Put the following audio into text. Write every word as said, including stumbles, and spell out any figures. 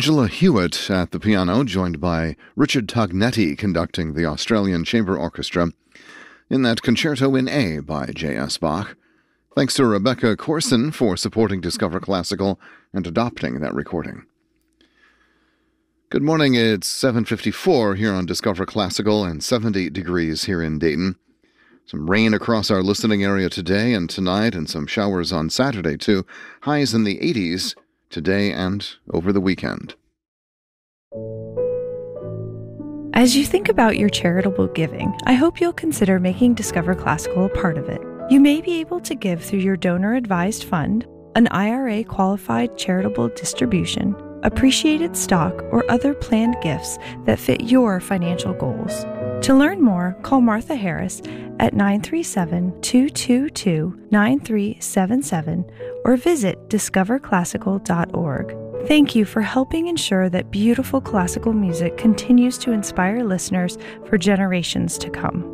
Angela Hewitt at the piano, joined by Richard Tognetti conducting the Australian Chamber Orchestra in that Concerto in A by J S Bach. Thanks to Rebecca Corson for supporting Discover Classical and adopting that recording. Good morning, it's seven fifty-four here on Discover Classical and seventy degrees here in Dayton. Some rain across our listening area today and tonight, and some showers on Saturday too. Highs in the eighties today and over the weekend. As you think about your charitable giving, I hope you'll consider making Discover Classical a part of it. You may be able to give through your donor-advised fund, an I R A-qualified charitable distribution, appreciated stock, or other planned gifts that fit your financial goals. To learn more, call Martha Harris at nine three seven, two two two, nine three seven seven or visit discover classical dot org. Thank you for helping ensure that beautiful classical music continues to inspire listeners for generations to come.